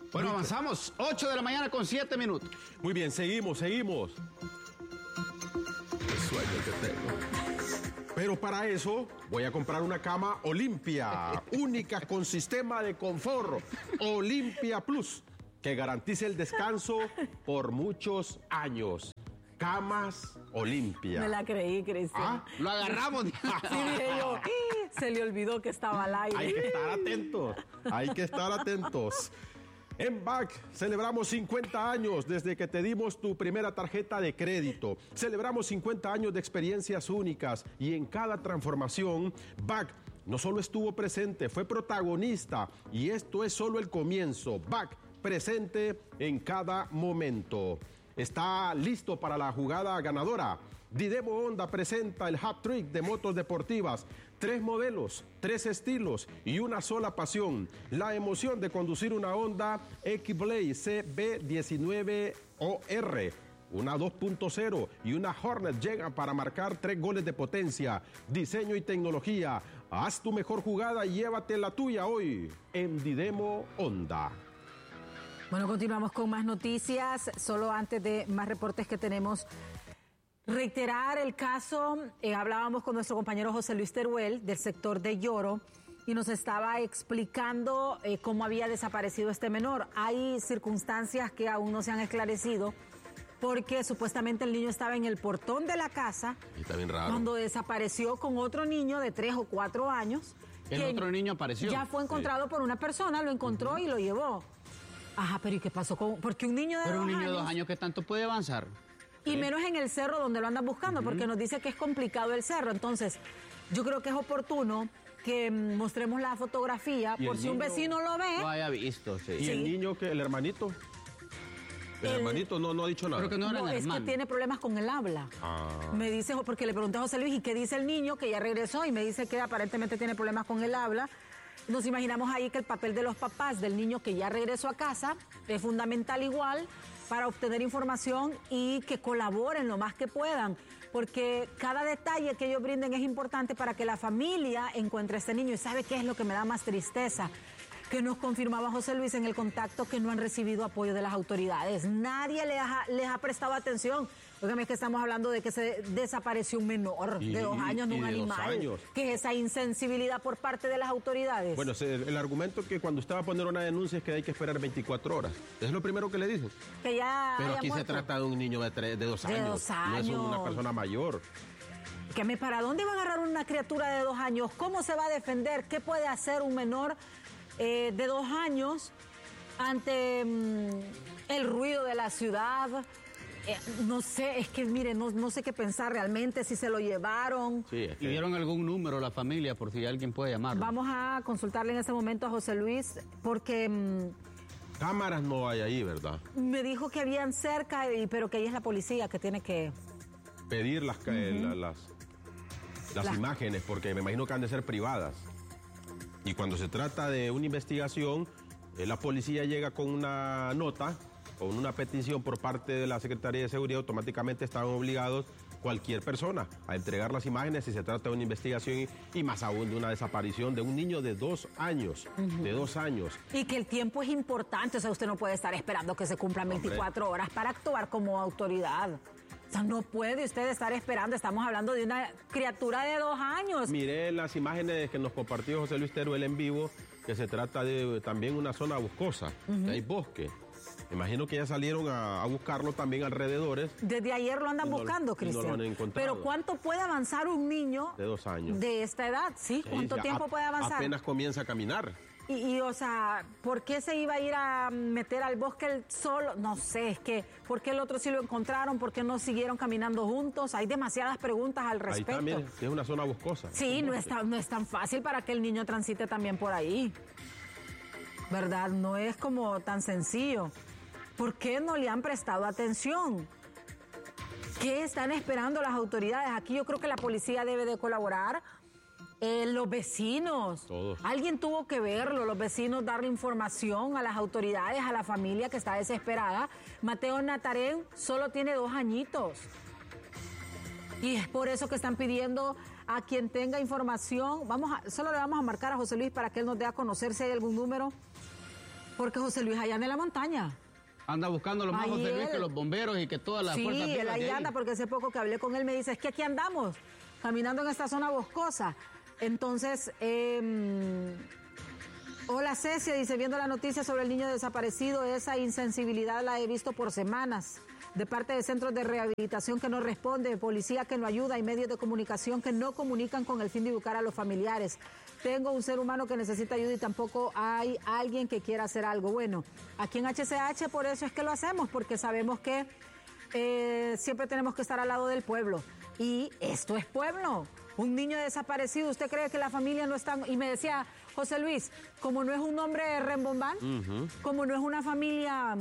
Bueno, avanzamos. 8 de la mañana con 7 minutos. Muy bien, seguimos. Qué sueño que tengo. Pero para eso voy a comprar una cama Olimpia, única con sistema de confort, Olimpia Plus, que garantice el descanso por muchos años. Camas Olimpia. Me la creí, Cristian. Ah, lo agarramos. Sí, dije yo, se le olvidó que estaba al aire. Hay que estar atentos. En BAC celebramos 50 años desde que te dimos tu primera tarjeta de crédito. Celebramos 50 años de experiencias únicas y en cada transformación, BAC no solo estuvo presente, fue protagonista y esto es solo el comienzo. BAC presente en cada momento. ¿Está listo para la jugada ganadora? Didemo Honda presenta el Hat Trick de motos deportivas. 3 modelos, 3 estilos y una sola pasión. La emoción de conducir una Honda X-Blade CB19OR. Una 2.0 y una Hornet llegan para marcar 3 goles de potencia, diseño y tecnología. Haz tu mejor jugada y llévate la tuya hoy en Didemo Honda. Bueno, continuamos con más noticias. Solo antes de más reportes que tenemos, reiterar el caso. Hablábamos con nuestro compañero José Luis Teruel del sector de Lloro y nos estaba explicando cómo había desaparecido este menor. Hay circunstancias que aún no se han esclarecido porque supuestamente el niño estaba en el portón de la casa y está bien raro. Cuando desapareció con otro niño de 3 o 4 años. El otro niño apareció. Ya fue encontrado por una persona, lo encontró y lo llevó. Ajá, pero ¿y qué pasó con...? Porque un niño de 2 años... Pero un niño de 2 años, ¿qué tanto puede avanzar? Y menos en el cerro donde lo andan buscando, porque nos dice que es complicado el cerro. Entonces, yo creo que es oportuno que mostremos la fotografía por si un vecino lo ve. Lo haya visto, sí. ¿Y el niño que el hermanito? El hermanito no ha dicho nada. Creo que no era el es hermano. que tiene problemas con el habla. Me dice, porque le pregunté a José Luis, ¿y qué dice el niño? Que ya regresó y me dice que aparentemente tiene problemas con el habla. Nos imaginamos ahí que el papel de los papás del niño que ya regresó a casa es fundamental igual para obtener información y que colaboren lo más que puedan, porque cada detalle que ellos brinden es importante para que la familia encuentre a este niño. ¿Y sabe qué es lo que me da más tristeza? Que nos confirmaba José Luis en el contacto que no han recibido apoyo de las autoridades. Nadie les ha prestado atención. Óigame, es que estamos hablando de que se desapareció un menor de 2 años, no un animal. ¿Qué es esa insensibilidad por parte de las autoridades? Bueno, el argumento que cuando usted va a poner una denuncia es que hay que esperar 24 horas. Es lo primero que le dicen. Que ya Pero aquí muerto. se trata de un niño de 2 años. De 2 años. No es una persona mayor. ¿Para dónde va a agarrar una criatura de 2 años? ¿Cómo se va a defender? ¿Qué puede hacer un menor de 2 años ante el ruido de la ciudad? No sé, es que mire, no sé qué pensar realmente, si se lo llevaron. Sí, es que... ¿Y dieron algún número a la familia por si alguien puede llamarlo? Vamos a consultarle en este momento a José Luis, porque... cámaras no hay ahí, ¿verdad? Me dijo que habían cerca, pero que ahí es la policía que tiene que... pedir las imágenes, porque me imagino que han de ser privadas. Y cuando se trata de una investigación, la policía llega con una nota, con una petición por parte de la Secretaría de Seguridad, automáticamente están obligados cualquier persona a entregar las imágenes si se trata de una investigación y más aún de una desaparición de un niño de 2 años, de 2 años. Y que el tiempo es importante, o sea, usted no puede estar esperando que se cumplan 24 horas para actuar como autoridad. O sea, no puede usted estar esperando, estamos hablando de una criatura de 2 años. Miré las imágenes que nos compartió José Luis Teruel en vivo, que se trata de también una zona boscosa, que hay bosque. Me imagino que ya salieron a buscarlo también alrededores. Desde ayer lo andan buscando, Cristian. No lo han encontrado. Pero ¿cuánto puede avanzar un niño de 2 años de esta edad? ¿Sí? ¿Cuánto tiempo puede avanzar? Apenas comienza a caminar. O sea, ¿por qué se iba a ir a meter al bosque él solo? No sé, es que, ¿por qué el otro sí lo encontraron? ¿Por qué no siguieron caminando juntos? Hay demasiadas preguntas al respecto. Ahí también, es una zona boscosa. Sí, no es tan fácil para que el niño transite también por ahí. ¿Verdad? No es como tan sencillo. ¿Por qué no le han prestado atención? ¿Qué están esperando las autoridades? Aquí yo creo que la policía debe de colaborar. Los vecinos, todos. Alguien tuvo que verlo, los vecinos darle información a las autoridades, a la familia que está desesperada. Mateo Natarén solo tiene 2 añitos. Y es por eso que están pidiendo a quien tenga información. Solo le vamos a marcar a José Luis para que él nos dé a conocer si hay algún número. Porque José Luis allá anda en la montaña. Anda buscando los más Ahí José Luis él. que los bomberos y que todas las Sí, fuerzas vivas él ahí de anda, porque hace poco que hablé con él me dice, es que aquí andamos, caminando en esta zona boscosa. Entonces, hola Cecia, dice, viendo la noticia sobre el niño desaparecido, esa insensibilidad la he visto por semanas, de parte de centros de rehabilitación que no responde, de policía que no ayuda y medios de comunicación que no comunican con el fin de educar a los familiares. Tengo un ser humano que necesita ayuda y tampoco hay alguien que quiera hacer algo. Bueno, aquí en HCH por eso es que lo hacemos, porque sabemos que siempre tenemos que estar al lado del pueblo. Y esto es pueblo. Un niño desaparecido, ¿usted cree que la familia no está...? Y me decía José Luis, como no es un nombre rembombán, como no es una familia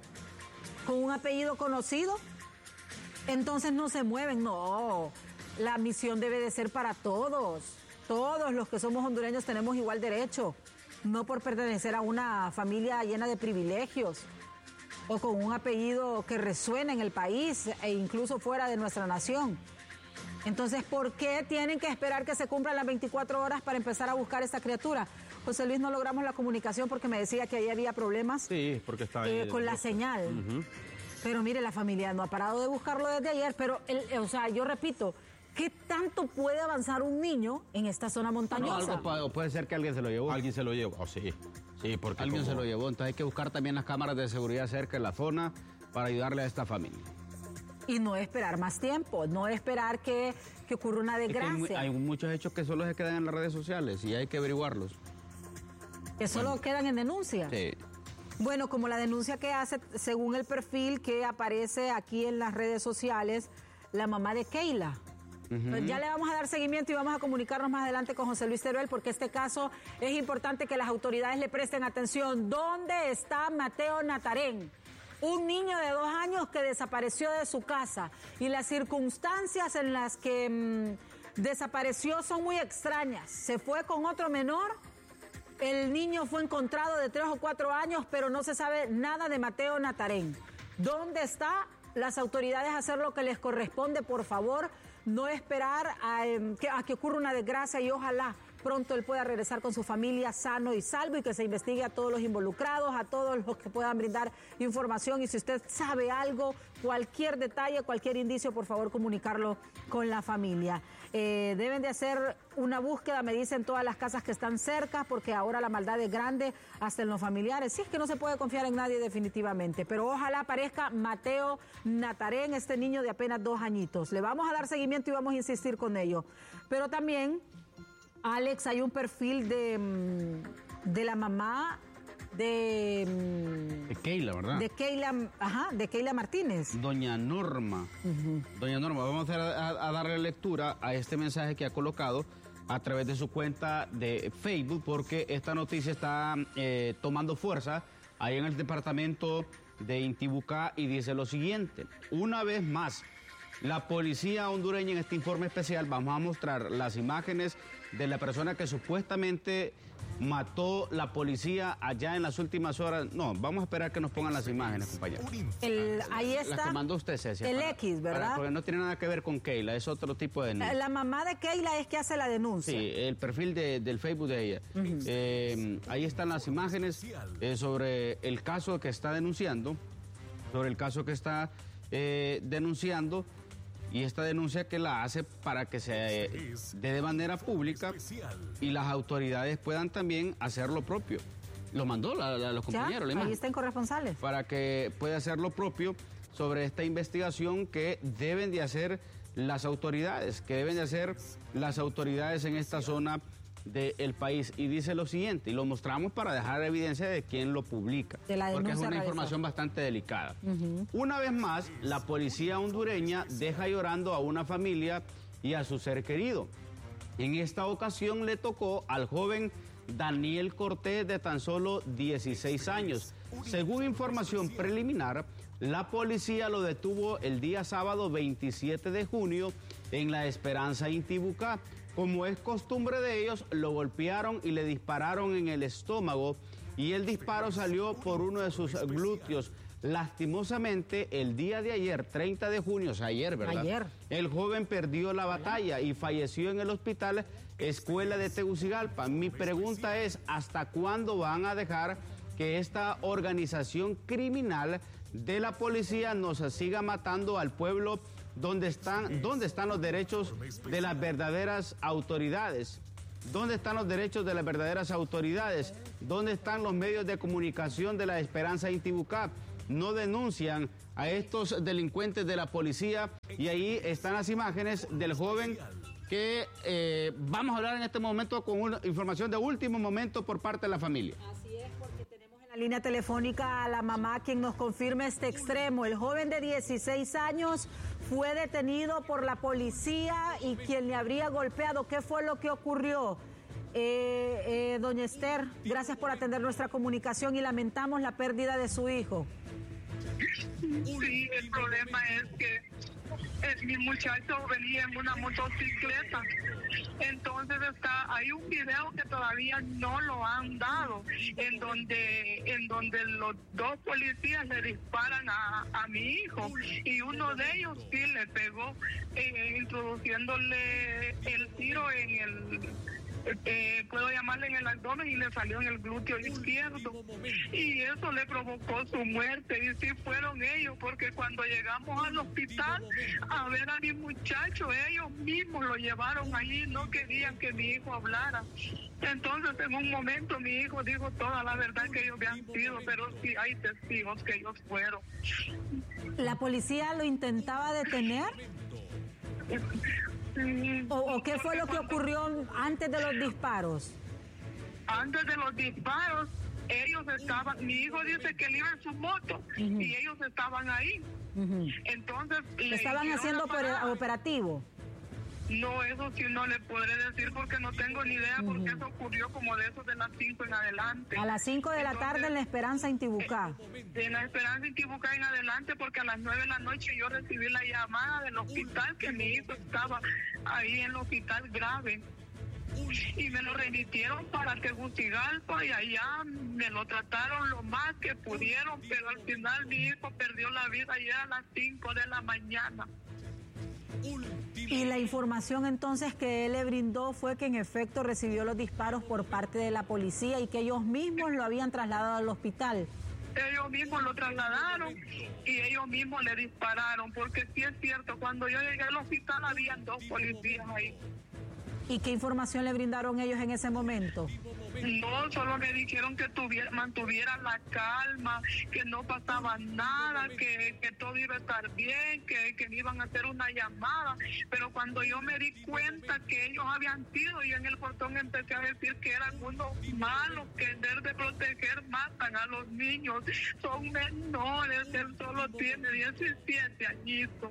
con un apellido conocido, entonces no se mueven. No, la misión debe de ser para todos. Todos los que somos hondureños tenemos igual derecho, no por pertenecer a una familia llena de privilegios o con un apellido que resuena en el país e incluso fuera de nuestra nación. Entonces, ¿por qué tienen que esperar que se cumplan las 24 horas para empezar a buscar a esta criatura? José Luis, no logramos la comunicación porque me decía que ahí había problemas Sí, porque está ahí. con la señal. Pero mire, la familia no ha parado de buscarlo desde ayer, pero, o sea, yo repito, ¿qué tanto puede avanzar un niño en esta zona No, montañosa? algo puede ser que alguien se lo llevó. Alguien se lo llevó, sí. Sí, porque Alguien como- se lo llevó, entonces hay que buscar también las cámaras de seguridad cerca de la zona para ayudarle a esta familia. Y no esperar más tiempo, no esperar que ocurra una Es que desgracia. hay muchos hechos que solo se quedan en las redes sociales y hay que averiguarlos. Que solo quedan en denuncia. Sí. Bueno, como la denuncia que hace, según el perfil que aparece aquí en las redes sociales, la mamá de Keila. Pues ya le vamos a dar seguimiento y vamos a comunicarnos más adelante con José Luis Teruel, porque este caso es importante que las autoridades le presten atención. ¿Dónde está Mateo Natarén? Un niño de 2 años que desapareció de su casa y las circunstancias en las que desapareció son muy extrañas. Se fue con otro menor. El niño fue encontrado de 3 o 4 años, pero no se sabe nada de Mateo Natarén. ¿Dónde está? Las autoridades hacer lo que les corresponde, por favor. No esperar a que ocurra una desgracia y ojalá pronto él pueda regresar con su familia sano y salvo y que se investigue a todos los involucrados, a todos los que puedan brindar información. Y si usted sabe algo, cualquier detalle, cualquier indicio, por favor comunicarlo con la familia. Deben de hacer una búsqueda, me dicen, todas las casas que están cerca, porque ahora la maldad es grande hasta en los familiares. Sí, es que no se puede confiar en nadie definitivamente, pero ojalá aparezca Mateo Natarén, este niño de apenas 2 añitos. Le vamos a dar seguimiento y vamos a insistir con ello. Pero también, Alex, hay un perfil de la mamá De Keila, ¿verdad? de Keila Martínez. Doña Norma. Doña Norma, vamos a darle lectura a este mensaje que ha colocado a través de su cuenta de Facebook, porque esta noticia está tomando fuerza ahí en el departamento de Intibucá y dice lo siguiente: una vez más, la policía hondureña, en este informe especial vamos a mostrar las imágenes de la persona que supuestamente mató la policía allá en las últimas horas. No, vamos a esperar que nos pongan las imágenes, compañeros. Ahí Las está que mandó usted, Cecia. el X, ¿verdad? Porque no tiene nada que ver con Keila, es otro tipo de niño. La mamá de Keila es que hace la denuncia. Sí, el perfil del Facebook de ella. Ahí están las imágenes sobre el caso que está denunciando, y esta denuncia que la hace para que se dé de manera pública y las autoridades puedan también hacer lo propio. Lo mandó los compañeros, la ahí imagen. está en corresponsales. Para que pueda hacer lo propio sobre esta investigación que deben de hacer las autoridades, en esta zona del país. Y dice lo siguiente, y lo mostramos para dejar evidencia de quién lo publica, De la porque es denuncia una realizada. información bastante delicada. Una vez más, la policía hondureña deja llorando a una familia y a su ser querido. En esta ocasión le tocó al joven Daniel Cortés, de tan solo 16 años. Según información preliminar, la policía lo detuvo el día sábado 27 de junio en La Esperanza, Intibucá. Como es costumbre de ellos, lo golpearon y le dispararon en el estómago y el disparo salió por uno de sus glúteos. Lastimosamente, el día de ayer, 30 de junio, o sea, ayer, ¿verdad? Ayer. El joven perdió la batalla y falleció en el hospital Escuela de Tegucigalpa. Mi pregunta es, ¿hasta cuándo van a dejar que esta organización criminal de la policía nos siga matando al pueblo. ¿Dónde están los derechos de las verdaderas autoridades? ¿Dónde están los derechos de las verdaderas autoridades? ¿Dónde están los medios de comunicación de la Esperanza Intibucá? No denuncian a estos delincuentes de la policía, y ahí están las imágenes del joven que vamos a hablar en este momento con una información de último momento por parte de la familia. Así es, porque tenemos en la línea telefónica a la mamá quien nos confirma este extremo. El joven de 16 años fue detenido por la policía y quien le habría golpeado. ¿Qué fue lo que ocurrió? Doña Esther, gracias por atender nuestra comunicación y lamentamos la pérdida de su hijo. Sí, el problema es que mi muchacho venía en una motocicleta. Entonces hay un video que todavía no lo han dado, en donde los dos policías le disparan a mi hijo, y uno de ellos sí le pegó, introduciéndole el tiro en el puedo llamarle en el abdomen, y le salió en el glúteo izquierdo, y eso le provocó su muerte. Y sí fueron ellos, porque cuando llegamos al hospital a ver a mi muchacho, ellos mismos lo llevaron allí, no querían que mi hijo hablara. Entonces en un momento mi hijo dijo toda la verdad que ellos habían sido, pero sí hay testigos que ellos fueron. ¿La policía lo intentaba detener? ¿O qué fue lo que ocurrió antes de los disparos? Antes de los disparos, ellos estaban, mi hijo dice que él iba en su moto, y ellos estaban ahí. Entonces, ¿estaban haciendo operativo? No, eso sí no le podré decir porque no tengo ni idea, porque eso ocurrió como de esos de las 5 en adelante. A las 5 de la tarde en la Esperanza Intibucá. En la Esperanza Intibucá en adelante, porque a las 9 de la noche yo recibí la llamada del hospital que mi hijo estaba ahí en el hospital grave. Y me lo remitieron para Tegucigalpa, y allá me lo trataron lo más que pudieron, pero al final mi hijo perdió la vida ya a las 5 de la mañana. Y la información entonces que él le brindó fue que en efecto recibió los disparos por parte de la policía y que ellos mismos lo habían trasladado al hospital. Ellos mismos lo trasladaron y ellos mismos le dispararon, porque sí es cierto, cuando yo llegué al hospital habían 2 policías ahí. ¿Y qué información le brindaron ellos en ese momento? No, solo me dijeron que mantuviera la calma, que no pasaba nada, que todo iba a estar bien, que me iban a hacer una llamada. Pero cuando yo me di cuenta que ellos habían sido, yo en el portón empecé a decir que eran unos malos, que en vez de proteger matan a los niños. Son menores, él solo tiene 17 añitos.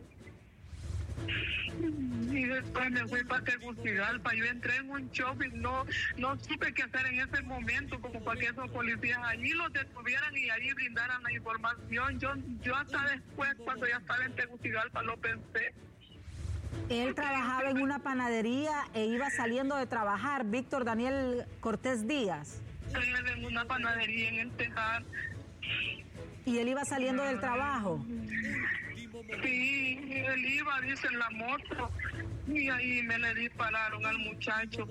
Y después me fui para Tegucigalpa. Yo entré en un shopping, no supe qué hacer en ese momento, como para que esos policías allí los detuvieran y allí brindaran la información. Yo hasta después, cuando ya estaba en Tegucigalpa, lo pensé. Él trabajaba en una panadería e iba saliendo de trabajar. Víctor Daniel Cortés Díaz. En una panadería en el Tejar. ¿Y él iba saliendo del trabajo? Sí, él iba, dice, en la moto, y ahí me le dispararon al muchacho.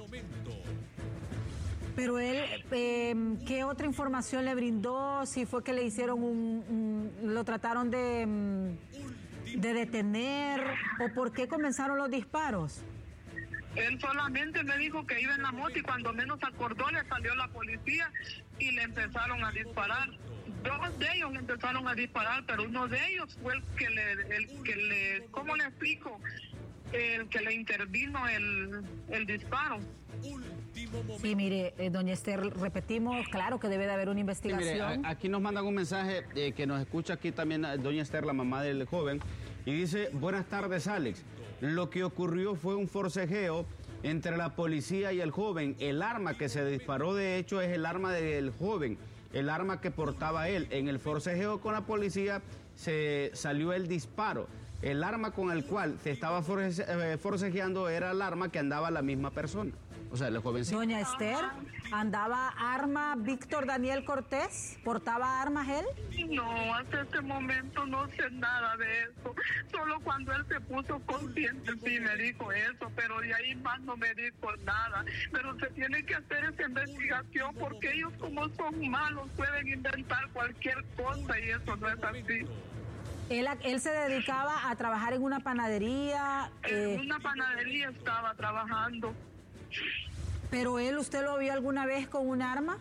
Pero él, ¿qué otra información le brindó? Si fue que le hicieron lo trataron de detener, o por qué comenzaron los disparos. Él solamente me dijo que iba en la moto, y cuando menos acordó le salió la policía y le empezaron a disparar. 2 de ellos le empezaron a disparar, pero uno de ellos fue el que le ¿cómo le explico? El que le intervino el disparo. Sí, mire, doña Esther, repetimos, claro que debe de haber una investigación. Sí, mire, aquí nos mandan un mensaje que nos escucha aquí también doña Esther, la mamá del joven, y dice: buenas tardes, Alex. Lo que ocurrió fue un forcejeo entre la policía y el joven. El arma que se disparó, de hecho, es el arma del joven, el arma que portaba él. En el forcejeo con la policía se salió el disparo. El arma con el cual se estaba forcejeando era el arma que andaba la misma persona. O sea, el jovencito. Doña Esther, ¿andaba arma Víctor Daniel Cortés? ¿Portaba armas él? No, hasta este momento no sé nada de eso. Solo cuando él se puso consciente sí me dijo eso, pero de ahí más no me dijo nada. Pero se tiene que hacer esa investigación porque ellos como son malos pueden inventar cualquier cosa y eso no es así. Él se dedicaba a trabajar en una panadería. En una panadería estaba trabajando. ¿Pero usted lo vio alguna vez con un arma?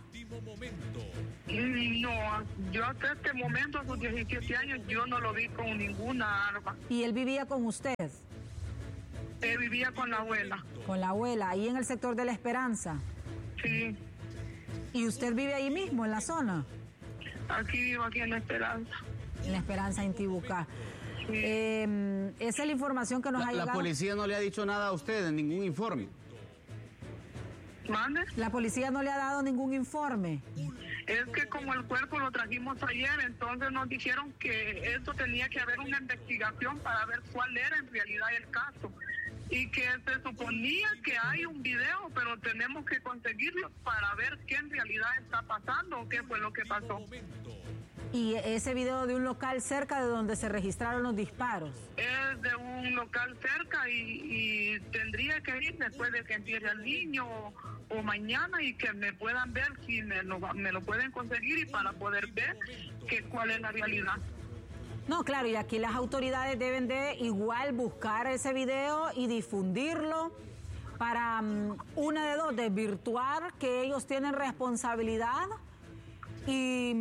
No, yo hasta este momento, a sus 17 años, yo no lo vi con ninguna arma. ¿Y él vivía con usted? Él vivía con la abuela. Con la abuela, ahí en el sector de La Esperanza. Sí. ¿Y usted vive ahí mismo, en la zona? Aquí vivo, aquí en La Esperanza. En La Esperanza, en Tibucá. Sí. Esa es la información que nos ha llegado. La policía no le ha dicho nada a usted en ningún informe. ¿Mande? La policía no le ha dado ningún informe. Es que como el cuerpo lo trajimos ayer, entonces nos dijeron que esto tenía que haber una investigación para ver cuál era en realidad el caso. Y que se suponía que hay un video, pero tenemos que conseguirlo para ver qué en realidad está pasando o qué fue lo que pasó. ¿Y ese video de un local cerca de donde se registraron los disparos? Es de un local cerca y tendría que ir después de que empiece el niño o mañana y que me puedan ver si me lo pueden conseguir y para poder ver cuál es la realidad. No, claro, y aquí las autoridades deben de igual buscar ese video y difundirlo para una de dos, desvirtuar que ellos tienen responsabilidad y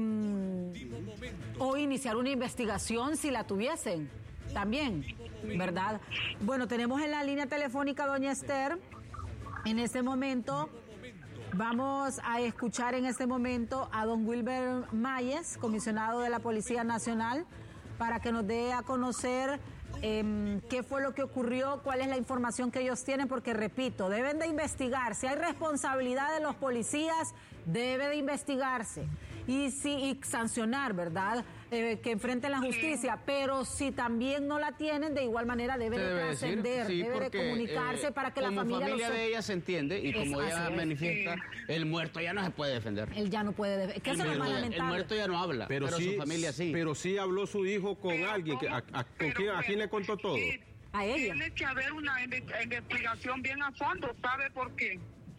o iniciar una investigación si la tuviesen también, ¿verdad? Bueno, tenemos en la línea telefónica a doña Esther. En este momento vamos a escuchar a don Wilber Mayes, comisionado de la Policía Nacional, para que nos dé a conocer qué fue lo que ocurrió, cuál es la información que ellos tienen, porque repito, deben de investigar. Si hay responsabilidad de los policías, debe de investigarse y sancionar, ¿verdad? Que enfrenten la justicia, pero si también no la tienen, de igual manera debe de trascender, sí, debe de comunicarse para que la familia de ella se entiende y como ella manifiesta, el muerto ya no se puede defender. Él ya no puede defender. ¿Qué es lo más lamentable? El muerto ya no habla, pero sí, su familia sí. Pero sí habló su hijo con alguien. ¿A quién le contó todo? A ella. Tiene que haber una investigación bien a fondo, ¿sabe por qué?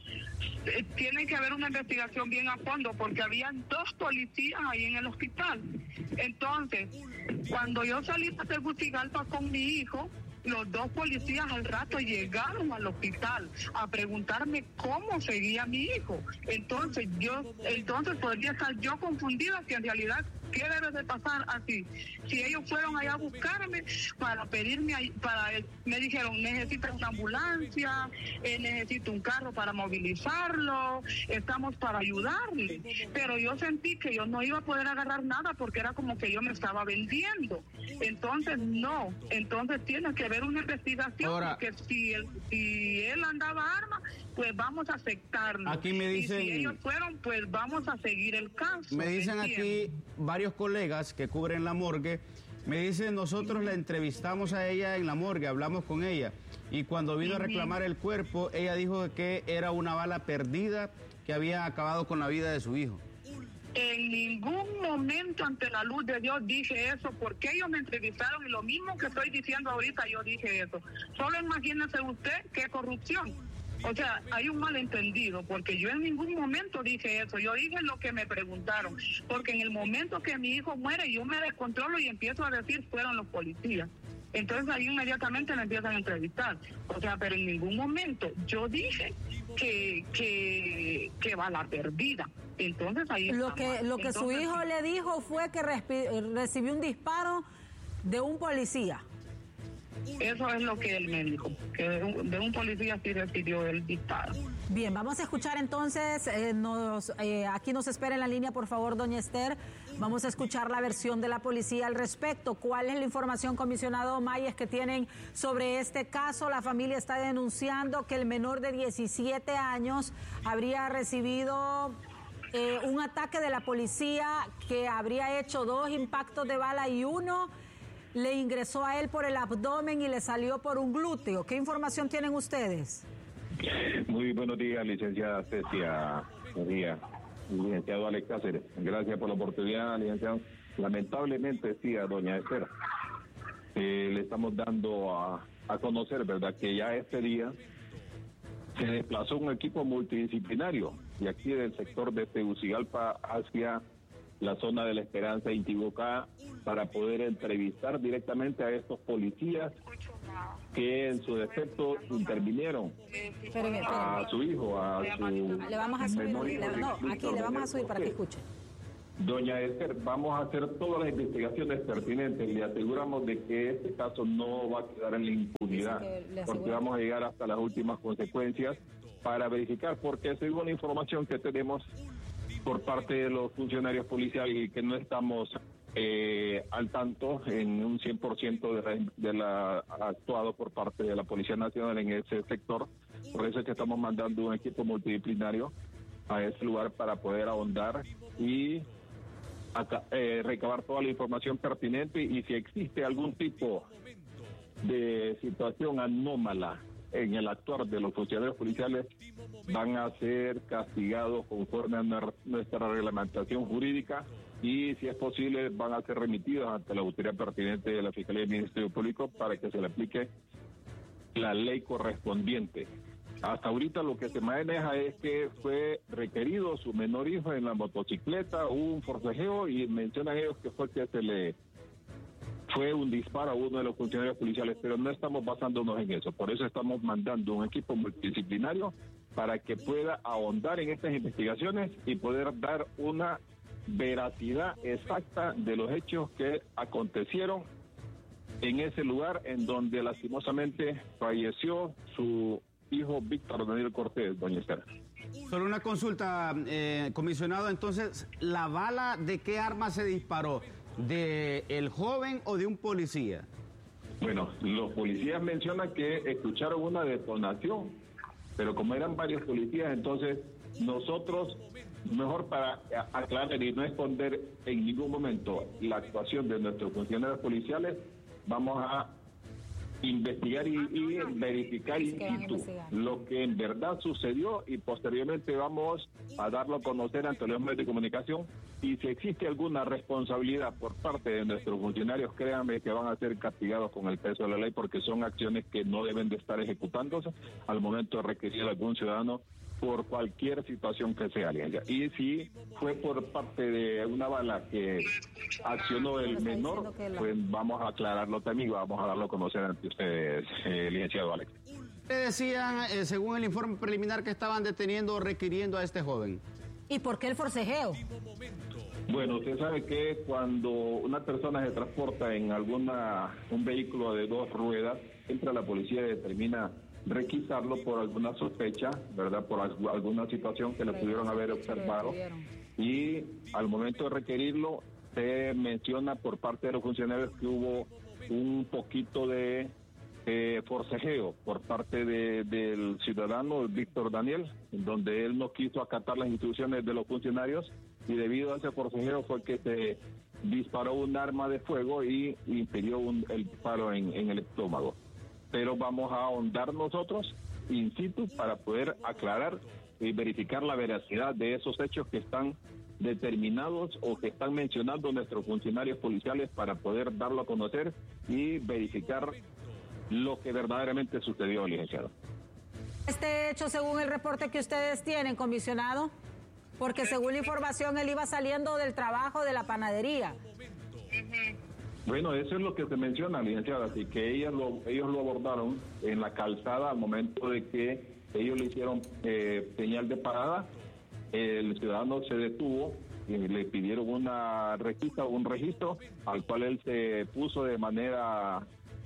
Tiene que haber una investigación bien a fondo porque habían 2 policías ahí en el hospital. Entonces, cuando yo salí para Tegucigalpa con mi hijo, los 2 policías al rato llegaron al hospital a preguntarme cómo seguía mi hijo. Entonces podría estar yo confundida que en realidad ¿qué debe de pasar así? Si ellos fueron allá a buscarme para pedirme, me dijeron, necesito una ambulancia, necesito un carro para movilizarlo, estamos para ayudarle. Pero yo sentí que yo no iba a poder agarrar nada porque era como que yo me estaba vendiendo. Entonces tiene que haber una investigación. Ahora, porque si él andaba arma, pues vamos a aceptarlo. Aquí me dicen, y si ellos fueron, pues vamos a seguir el caso. Me dicen aquí varios colegas que cubren la morgue, me dicen, nosotros la entrevistamos a ella en la morgue, hablamos con ella, y cuando vino a reclamar el cuerpo, ella dijo que era una bala perdida que había acabado con la vida de su hijo. En ningún momento ante la luz de Dios dije eso, porque ellos me entrevistaron y lo mismo que estoy diciendo ahorita, yo dije eso. Solo imagínese usted qué corrupción. O sea, hay un malentendido, porque yo en ningún momento dije eso, yo dije lo que me preguntaron, porque en el momento que mi hijo muere, yo me descontrolo y empiezo a decir, fueron los policías. Entonces ahí inmediatamente me empiezan a entrevistar. O sea, pero en ningún momento yo dije que va la perdida. Entonces ahí lo que su hijo le dijo fue que recibió un disparo de un policía. Eso es lo que él me dijo, que de un policía sí recibió el disparo. Bien, vamos a escuchar entonces, aquí nos espera en la línea, por favor, doña Esther. Vamos a escuchar la versión de la policía al respecto. ¿Cuál es la información, comisionado Mayes, que tienen sobre este caso? La familia está denunciando que el menor de 17 años habría recibido un ataque de la policía que habría hecho 2 impactos de bala y uno le ingresó a él por el abdomen y le salió por un glúteo. ¿Qué información tienen ustedes? Muy buenos días, licenciada Cecia. Buenos días, licenciado Alex Cáceres. Gracias por la oportunidad, licenciado. Lamentablemente, sí, a doña Esther, le estamos dando a conocer, ¿verdad?, que ya este día se desplazó un equipo multidisciplinario de aquí del sector de Tegucigalpa hacia la zona de La Esperanza e Intibucá para poder entrevistar directamente a estos policías que en su defecto intervinieron a su hijo, a su le vamos a subir, menor hijo. aquí le vamos a subir para que escuche. Doña Esther, vamos a hacer todas las investigaciones pertinentes. Le aseguramos de que este caso no va a quedar en la impunidad, porque vamos a llegar hasta las últimas consecuencias para verificar, porque según la información que tenemos por parte de los funcionarios policiales y que no estamos al tanto en un 100% de la actuado por parte de la Policía Nacional en ese sector. Por eso es que estamos mandando un equipo multidisciplinario a ese lugar para poder ahondar y recabar toda la información pertinente, y si existe algún tipo de situación anómala en el actuar de los funcionarios policiales, van a ser castigados conforme a nuestra reglamentación jurídica, y si es posible van a ser remitidos ante la autoridad pertinente de la Fiscalía y del Ministerio Público para que se le aplique la ley correspondiente. Hasta ahorita lo que se maneja es que fue requerido su menor hijo en la motocicleta, hubo un forcejeo y mencionan ellos que fue un disparo a uno de los funcionarios policiales, pero no estamos basándonos en eso. Por eso estamos mandando un equipo multidisciplinario para que pueda ahondar en estas investigaciones y poder dar una veracidad exacta de los hechos que acontecieron en ese lugar en donde lastimosamente falleció su hijo Víctor Daniel Cortés, doña Esther. Solo una consulta, comisionado, entonces, ¿la bala de qué arma se disparó? ¿De el joven o de un policía? Bueno, los policías mencionan que escucharon una detonación, pero como eran varios policías, entonces nosotros, mejor para aclarar y no esconder en ningún momento la actuación de nuestros funcionarios policiales, vamos a investigar y verificar in situ lo que en verdad sucedió, y posteriormente vamos a darlo a conocer ante los medios de comunicación, y si existe alguna responsabilidad por parte de nuestros funcionarios, créanme que van a ser castigados con el peso de la ley, porque son acciones que no deben de estar ejecutándose al momento de requerir a algún ciudadano por cualquier situación que sea. Y si fue por parte de una bala que accionó el menor, pues vamos a aclararlo también y vamos a darlo a conocer ante ustedes, licenciado Alex. Ustedes decían, según el informe preliminar, que estaban deteniendo o requiriendo a este joven. ¿Y por qué el forcejeo? Bueno, usted sabe que cuando una persona se transporta en un vehículo de 2 ruedas, siempre la policía determina requisarlo por alguna sospecha, ¿verdad?, por alguna situación que le pudieron haber observado, y al momento de requerirlo se menciona por parte de los funcionarios que hubo un poquito de forcejeo por parte del ciudadano Víctor Daniel, en donde él no quiso acatar las instrucciones de los funcionarios, y debido a ese forcejeo fue que se disparó un arma de fuego y impidió el disparo en el estómago. Pero vamos a ahondar nosotros in situ para poder aclarar y verificar la veracidad de esos hechos que están determinados o que están mencionando nuestros funcionarios policiales, para poder darlo a conocer y verificar lo que verdaderamente sucedió, licenciado. Este hecho, según el reporte que ustedes tienen, comisionado, porque según la información él iba saliendo del trabajo de la panadería. Bueno, eso es lo que se menciona, licenciada, así que ellos lo abordaron en la calzada al momento de que ellos le hicieron señal de parada. El ciudadano se detuvo y le pidieron una requisa, un registro, al cual él se puso de manera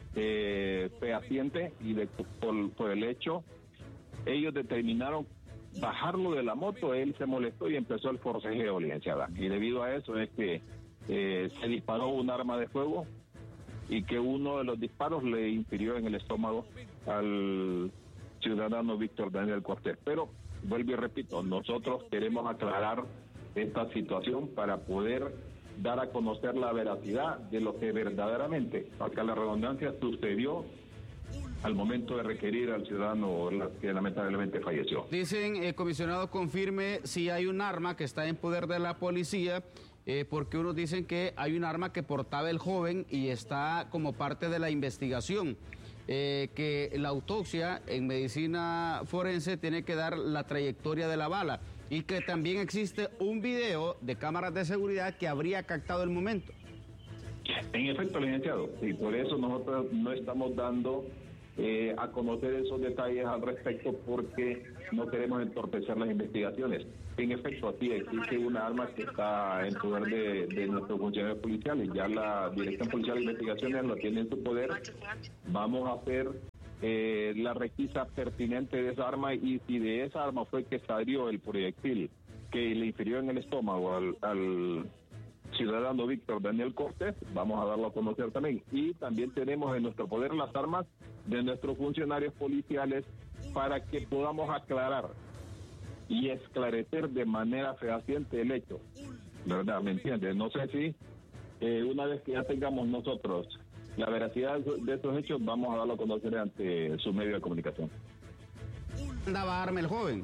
fehaciente, y por el hecho ellos determinaron bajarlo de la moto. Él se molestó y empezó el forcejeo, licenciada, y debido a eso es que se disparó un arma de fuego, y que uno de los disparos le infirió en el estómago al ciudadano Víctor Daniel Cortés. Pero vuelvo y repito, nosotros queremos aclarar esta situación para poder dar a conocer la veracidad de lo que verdaderamente, acá la redundancia, sucedió al momento de requerir al ciudadano que lamentablemente falleció. Dicen, comisionado, confirme si hay un arma que está en poder de la policía, porque unos dicen que hay un arma que portaba el joven y está como parte de la investigación. Que la autopsia en medicina forense tiene que dar la trayectoria de la bala y que también existe un video de cámaras de seguridad que habría captado el momento. En efecto, licenciado, y por eso nosotros no estamos dando a conocer esos detalles al respecto, porque no queremos entorpecer las investigaciones. En efecto, aquí existe una arma que está en poder de nuestros funcionarios policiales. Ya la Dirección Policial de Investigaciones lo tiene en su poder. Vamos a hacer la requisa pertinente de esa arma, y si de esa arma fue que salió el proyectil que le infirió en el estómago al ciudadano Víctor Daniel Cortés, vamos a darlo a conocer también. Y también tenemos en nuestro poder las armas de nuestros funcionarios policiales para que podamos aclarar y esclarecer de manera fehaciente el hecho, ¿verdad? ¿Me entiendes? No sé si una vez que ya tengamos nosotros la veracidad de estos hechos, vamos a darlo a conocer ante su medio de comunicación. ¿Andaba arma el joven?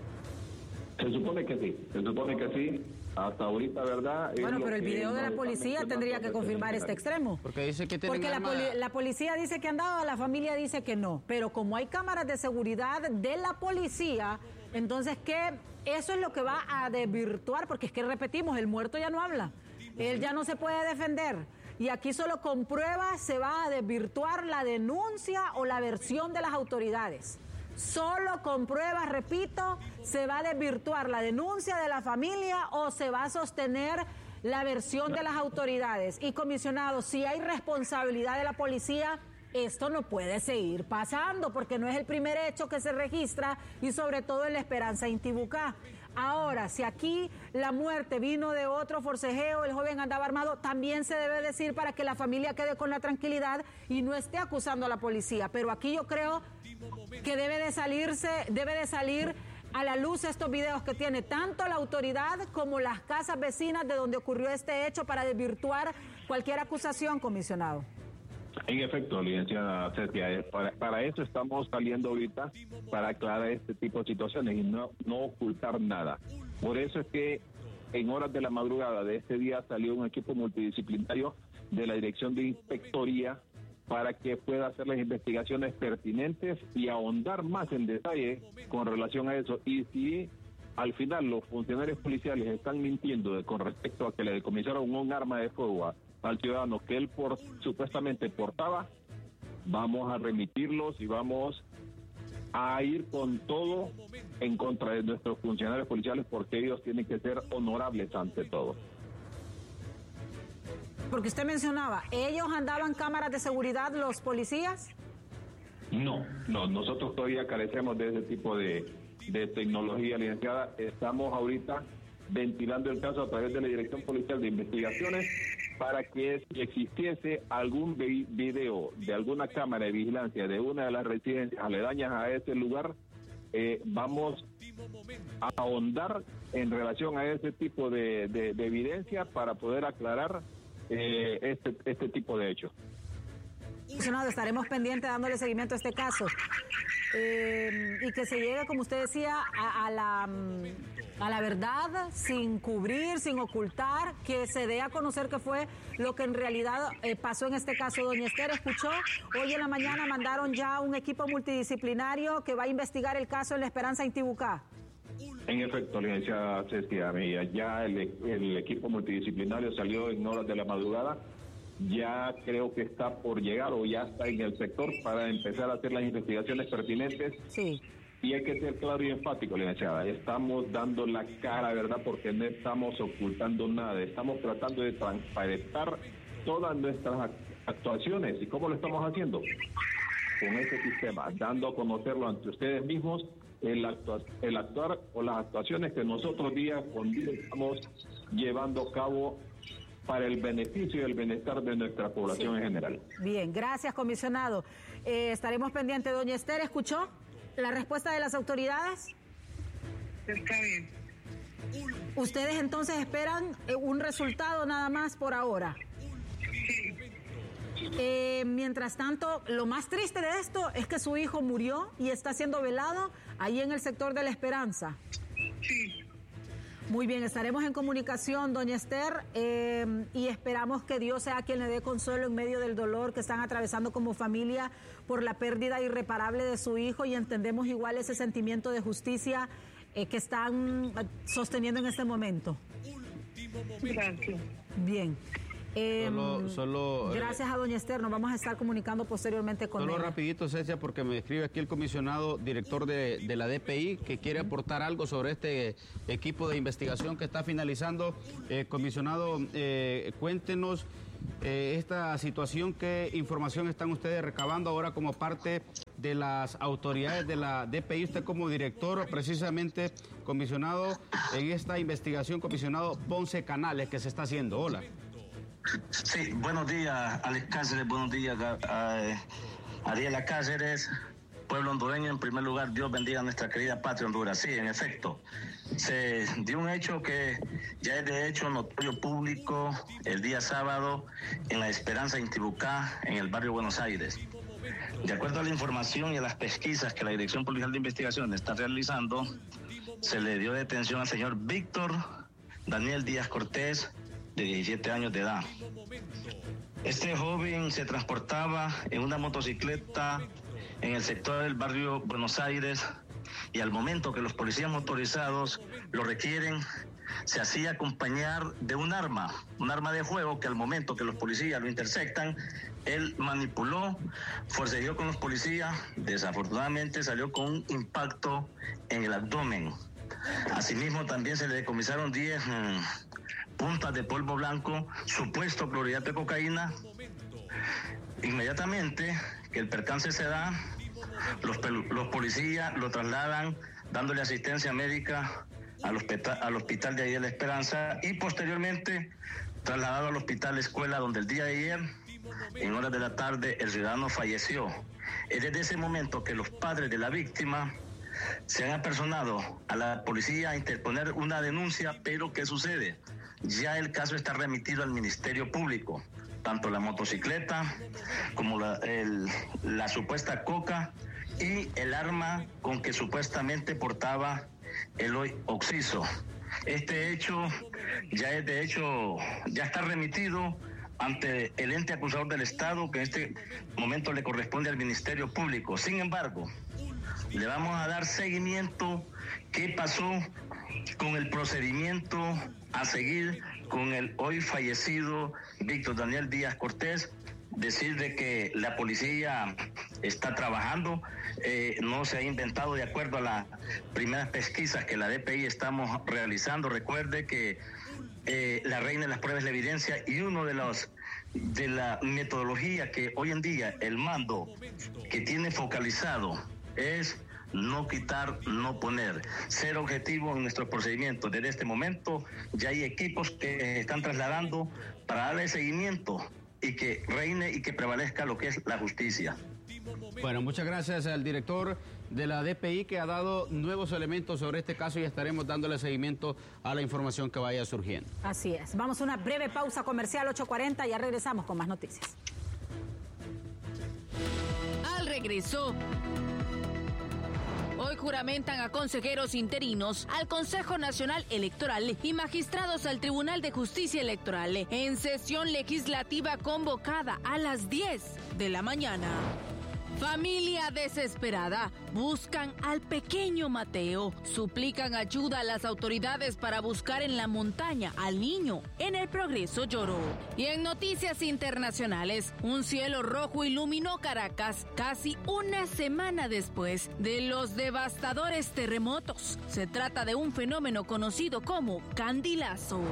Se supone que sí. Hasta ahorita, ¿verdad? Bueno, pero el video de la policía tendría que confirmar este extremo. Porque dice que tienen la policía dice que andaba, la familia dice que no. Pero como hay cámaras de seguridad de la policía, entonces, ¿qué? Eso es lo que va a desvirtuar, porque es que repetimos, el muerto ya no habla. Él ya no se puede defender. Y aquí solo con pruebas se va a desvirtuar la denuncia o la versión de las autoridades. Solo con pruebas, repito, se va a desvirtuar la denuncia de la familia o se va a sostener la versión de las autoridades. Y comisionado, si hay responsabilidad de la policía, esto no puede seguir pasando, porque no es el primer hecho que se registra, y sobre todo en La Esperanza, Intibucá. Ahora, si aquí la muerte vino de otro forcejeo, el joven andaba armado, también se debe decir para que la familia quede con la tranquilidad y no esté acusando a la policía. Pero aquí yo creo que debe de salir a la luz estos videos que tiene tanto la autoridad como las casas vecinas de donde ocurrió este hecho, para desvirtuar cualquier acusación, comisionado. En efecto, licenciada Cetia, para eso estamos saliendo ahorita, para aclarar este tipo de situaciones y no ocultar nada. Por eso es que en horas de la madrugada de este día salió un equipo multidisciplinario de la Dirección de Inspectoría para que pueda hacer las investigaciones pertinentes y ahondar más en detalle con relación a eso. Y si al final los funcionarios policiales están mintiendo con respecto a que le decomisaron un arma de fuego al ciudadano que él supuestamente portaba, vamos a remitirlos y vamos a ir con todo en contra de nuestros funcionarios policiales, porque ellos tienen que ser honorables ante todo. Porque usted mencionaba, ¿ellos andaban cámaras de seguridad, los policías? No, nosotros todavía carecemos de ese tipo de tecnología, licenciada. Estamos ahorita ventilando el caso a través de la Dirección Policial de Investigaciones, para que si existiese algún video de alguna cámara de vigilancia de una de las residencias aledañas a ese lugar, vamos a ahondar en relación a ese tipo de evidencia para poder aclarar este tipo de hechos. Estaremos pendientes dándole seguimiento a este caso y que se llegue, como usted decía, a la verdad, sin cubrir, sin ocultar, que se dé a conocer qué fue lo que en realidad pasó en este caso. Doña Esther, ¿escuchó? Hoy en la mañana mandaron ya un equipo multidisciplinario que va a investigar el caso en La Esperanza, Intibucá. En efecto, licenciada Cestia, ya el equipo multidisciplinario salió en horas de la madrugada. Ya creo que está por llegar o ya está en el sector para empezar a hacer las investigaciones pertinentes. Sí. Y hay que ser claro y enfático, licenciada. Estamos dando la cara, ¿verdad? Porque no estamos ocultando nada. Estamos tratando de transparentar todas nuestras actuaciones. ¿Y cómo lo estamos haciendo? Con este sistema, dando a conocerlo ante ustedes mismos el actuar o las actuaciones que nosotros día con día estamos llevando a cabo para el beneficio y el bienestar de nuestra población en general. Bien, gracias, comisionado. Estaremos pendientes. Doña Esther, ¿escuchó la respuesta de las autoridades? Está bien. ¿Ustedes entonces esperan un resultado nada más por ahora? Mientras tanto, lo más triste de esto es que su hijo murió y está siendo velado ahí en el sector de La Esperanza. Sí. Muy bien, estaremos en comunicación, doña Esther, y esperamos que Dios sea quien le dé consuelo en medio del dolor que están atravesando como familia por la pérdida irreparable de su hijo, y entendemos igual ese sentimiento de justicia que están sosteniendo en este momento. Gracias. Bien. Gracias a doña Esther, nos vamos a estar comunicando posteriormente con ella. Solo rapidito, Cecia, porque me escribe aquí el comisionado director de la DPI que quiere aportar algo sobre este equipo de investigación que está finalizando. Comisionado, cuéntenos esta situación, qué información están ustedes recabando ahora como parte de las autoridades de la DPI, usted como director, precisamente, comisionado, en esta investigación, comisionado Ponce Canales, que se está haciendo. Hola. Sí, buenos días, Alex Cáceres, buenos días, Ariela Cáceres, pueblo hondureño. En primer lugar, Dios bendiga a nuestra querida patria Honduras. Sí, en efecto, se dio un hecho que ya es de hecho notorio público el día sábado en La Esperanza, Intibucá, en el barrio Buenos Aires. De acuerdo a la información y a las pesquisas que la Dirección Policial de Investigación está realizando, se le dio detención al señor Víctor Daniel Díaz Cortés, de 17 años de edad. Este joven se transportaba en una motocicleta en el sector del barrio Buenos Aires, y al momento que los policías motorizados lo requieren, se hacía acompañar de un arma de fuego, que al momento que los policías lo interceptan, él manipuló, forcejeó con los policías, desafortunadamente salió con un impacto en el abdomen. Asimismo, también se le decomisaron 10 puntas de polvo blanco, supuesto clorhidrato de cocaína. Inmediatamente que el percance se da, los policías lo trasladan dándole asistencia médica al hospital de ahí de La Esperanza, y posteriormente trasladado al hospital escuela, donde el día de ayer, en horas de la tarde, el ciudadano falleció. Es desde ese momento que los padres de la víctima se han apersonado a la policía a interponer una denuncia, pero ¿qué sucede? Ya el caso está remitido al Ministerio Público, tanto la motocicleta como la supuesta coca y el arma con que supuestamente portaba Eloy Oxiso. Este hecho ya está remitido ante el ente acusador del Estado, que en este momento le corresponde al Ministerio Público. Sin embargo, le vamos a dar seguimiento qué pasó con el procedimiento a seguir con el hoy fallecido Víctor Daniel Díaz Cortés. Decir de que la policía está trabajando, no se ha inventado, de acuerdo a las primeras pesquisas que la DPI estamos realizando. Recuerde que la reina de las pruebas de la evidencia, y uno de la metodología que hoy en día el mando que tiene focalizado es no quitar, no poner, ser objetivo en nuestro procedimiento. Desde este momento ya hay equipos que están trasladando para darle seguimiento y que reine y que prevalezca lo que es la justicia. Bueno, muchas gracias al director de la DPI, que ha dado nuevos elementos sobre este caso, y estaremos dándole seguimiento a la información que vaya surgiendo. Así es. Vamos a una breve pausa comercial, 8:40, ya regresamos con más noticias. Al regreso, hoy juramentan a consejeros interinos al Consejo Nacional Electoral y magistrados al Tribunal de Justicia Electoral en sesión legislativa convocada a las 10 de la mañana. Familia desesperada, buscan al pequeño Mateo, suplican ayuda a las autoridades para buscar en la montaña al niño. En El Progreso lloró. Y en noticias internacionales, un cielo rojo iluminó Caracas casi una semana después de los devastadores terremotos. Se trata de un fenómeno conocido como candilazo.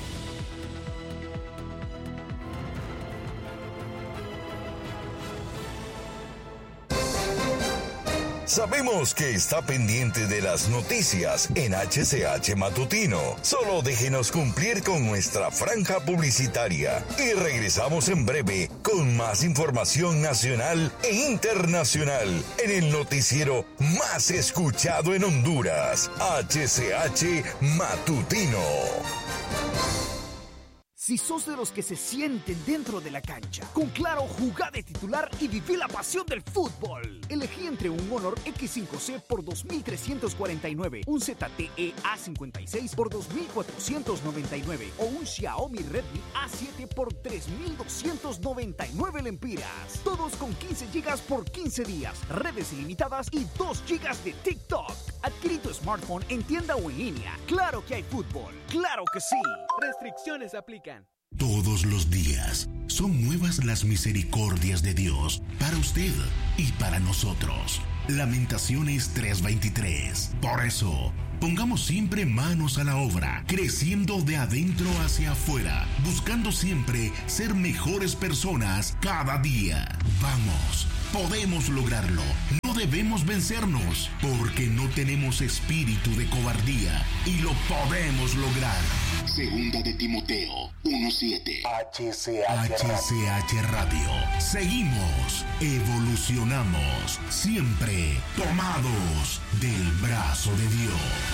Sabemos que está pendiente de las noticias en HCH Matutino. Solo déjenos cumplir con nuestra franja publicitaria y regresamos en breve con más información nacional e internacional en el noticiero más escuchado en Honduras, HCH Matutino. Si sos de los que se sienten dentro de la cancha, con Claro, jugá de titular y viví la pasión del fútbol. Elegí entre un Honor X5C por 2.349, un ZTE A56 por 2.499 o un Xiaomi Redmi A7 por 3.299 lempiras. Todos con 15 GB por 15 días, redes ilimitadas y 2 GB de TikTok. Adquirí tu smartphone en tienda o en línea. Claro que hay fútbol. ¡Claro que sí! Restricciones aplican. Todos los días son nuevas las misericordias de Dios para usted y para nosotros. Lamentaciones 3:23. Por eso, pongamos siempre manos a la obra, creciendo de adentro hacia afuera, buscando siempre ser mejores personas cada día. Vamos, podemos lograrlo. No debemos vencernos, porque no tenemos espíritu de cobardía y lo podemos lograr. Segunda de Timoteo 1:7. HCH Radio. Seguimos, evolucionamos, siempre tomados del brazo de Dios.